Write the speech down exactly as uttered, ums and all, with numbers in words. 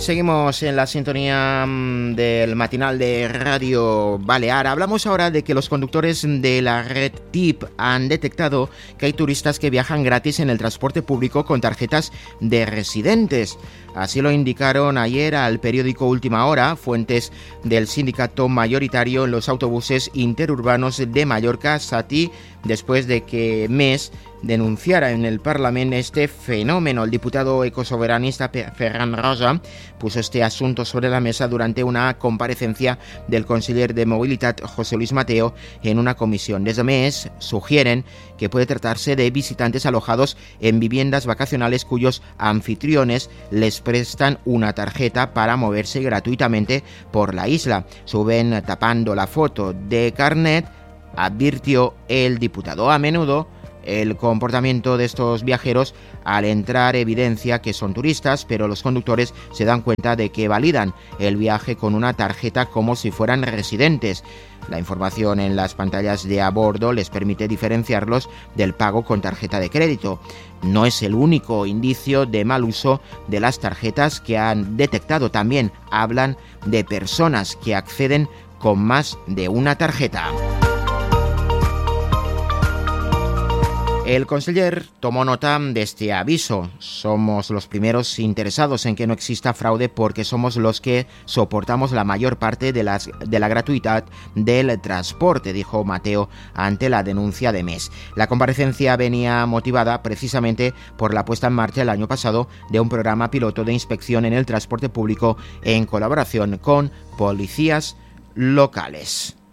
Seguimos en la sintonía del matinal de Radio Balear. Hablamos ahora de que los conductores de la red T I P han detectado que hay turistas que viajan gratis en el transporte público con tarjetas de residentes. Así lo indicaron ayer al periódico Última Hora fuentes del sindicato mayoritario en los autobuses interurbanos de Mallorca, SATI, después de que M E S denunciara en el Parlamento este fenómeno. El diputado ecosoberanista Ferran Rosa puso este asunto sobre la mesa durante una comparecencia del conseller de Movilidad José Luis Mateo en una comisión. Desde M E S sugieren que puede tratarse de visitantes alojados en viviendas vacacionales cuyos anfitriones les prestan una tarjeta para moverse gratuitamente por la isla. Suben tapando la foto de carnet, advirtió el diputado. A menudo el comportamiento de estos viajeros al entrar evidencia que son turistas, pero los conductores se dan cuenta de que validan el viaje con una tarjeta como si fueran residentes. La información en las pantallas de a bordo les permite diferenciarlos del pago con tarjeta de crédito. No es el único indicio de mal uso de las tarjetas que han detectado. También hablan de personas que acceden con más de una tarjeta. El conseller tomó nota de este aviso. Somos los primeros interesados en que no exista fraude porque somos los que soportamos la mayor parte de, las, de la gratuidad del transporte, dijo Mateo ante la denuncia de M E S. La comparecencia venía motivada precisamente por la puesta en marcha el año pasado de un programa piloto de inspección en el transporte público en colaboración con policías locales.